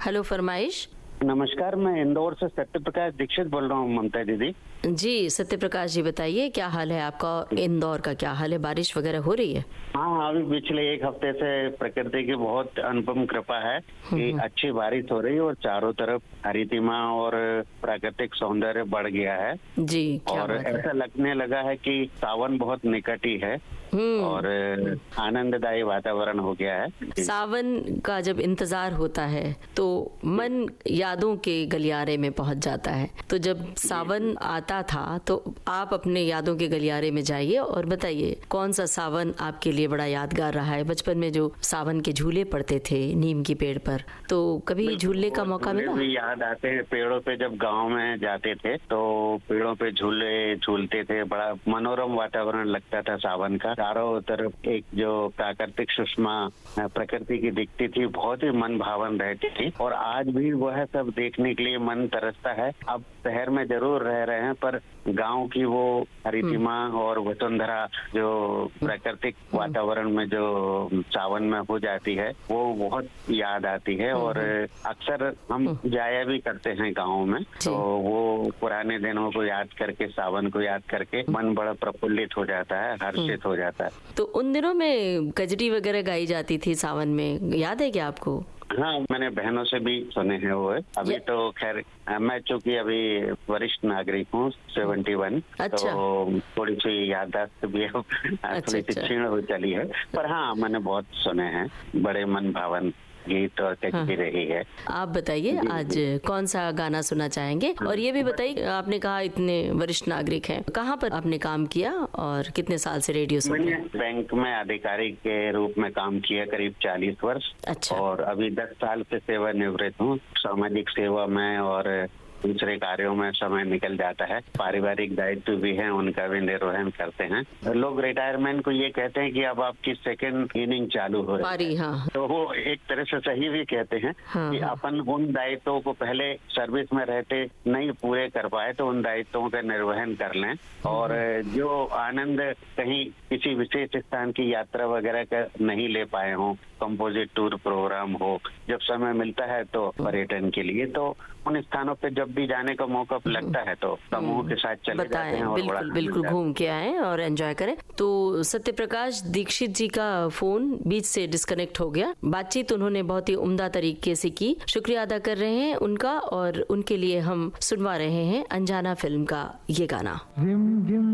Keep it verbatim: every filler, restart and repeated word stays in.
Hello, फरमाइश। नमस्कार, मैं इंदौर से सत्य प्रकाश दीक्षित बोल रहा हूँ ममता दीदी। जी सत्य प्रकाश जी, बताइए क्या हाल है आपका? इंदौर का क्या हाल है? बारिश वगैरह हो रही है? हाँ, अभी पिछले एक हफ्ते से प्रकृति की बहुत अनुपम कृपा है कि अच्छी बारिश हो रही है और चारों तरफ हरितिमा और प्राकृतिक सौंदर्य बढ़ गया है। जी, क्या और बात है। ऐसा लगने लगा है कि सावन बहुत निकट ही है और आनंददायी वातावरण हो गया है। सावन का जब इंतजार होता है तो मन यादों के गलियारे में पहुंच जाता है। तो जब सावन आता था तो आप अपने यादों के गलियारे में जाइए और बताइए कौन सा सावन आपके लिए बड़ा यादगार रहा है। बचपन में जो सावन के झूले पड़ते थे नीम की पेड़ पर, तो कभी झूलने का मौका मिला? भी याद आते हैं पेड़ों पे, जब गांव में जाते थे तो पेड़ों पे झूले झूलते थे। बड़ा मनोरम वातावरण लगता था सावन का। चारों तरफ एक जो प्राकृतिक सुषमा प्रकृति की दिखती थी, बहुत ही मन भावन रहती थी। और आज भी वह सब देखने के लिए मन तरसता है। अब शहर में जरूर रह रहे हैं पर गांव की वो हरितिमा और वसुंधरा जो प्राकृतिक वातावरण में जो सावन में हो जाती है वो बहुत याद आती है। और अक्सर हम जाया भी करते हैं गाँव में, तो वो पुराने दिनों को याद करके, सावन को याद करके मन बड़ा प्रफुल्लित हो जाता है, हर्षित हो जाता है। तो उन दिनों में कजरी वगैरह गाई जाती थी सावन में, याद है क्या आपको? हाँ, मैंने बहनों से भी सुने हैं वो। अभी तो खैर मैं चूंकि अभी वरिष्ठ नागरिक हूँ, सेवेंटी वन, अच्छा। तो थोड़ी सी याददाश्त भी अब थोड़ी सी क्षीण हो चली है। पर हाँ, मैंने बहुत सुने हैं, बड़े मन भावन गीत और कजरी रही है। आप बताइए आज कौन सा गाना सुनना चाहेंगे? और ये भी बताइए, आपने कहा इतने वरिष्ठ नागरिक हैं, कहाँ पर आपने काम किया और कितने साल से रेडियो सुन रहे हैं? मैंने बैंक में अधिकारी के रूप में काम किया करीब चालीस वर्ष। अच्छा। और अभी दस साल से सेवानिवृत्त हूँ। सामाजिक सेवा में और दूसरे कार्यों में समय निकल जाता है। पारिवारिक दायित्व भी हैं, उनका भी निर्वहन करते हैं। लोग रिटायरमेंट को ये कहते हैं कि अब आपकी सेकंड इनिंग चालू हो रही है। हाँ। तो वो एक तरह से सही भी कहते हैं। हाँ, कि हाँ। अपन उन दायित्वों को पहले सर्विस में रहते नहीं पूरे कर पाए तो उन दायित्वों का निर्वहन कर लें। और जो आनंद कहीं किसी विशेष स्थान की यात्रा वगैरह का नहीं ले पाए हों, कंपोजिट टूर प्रोग्राम हो, जब समय मिलता है तो पर्यटन के लिए, तो उन स्थानों पे जब भी जाने का मौका लगता है तो समूह के साथ चले जाते हैं और बिल्कुल बड़ा बिल्कुल घूम के आए और एंजॉय करें। तो सत्य प्रकाश दीक्षित जी का फोन बीच से डिस्कनेक्ट हो गया। बातचीत उन्होंने बहुत ही उम्दा तरीके से की, शुक्रिया अदा कर रहे हैं उनका। और उनके लिए हम सुनवा रहे हैं अनजाना फिल्म का ये गाना।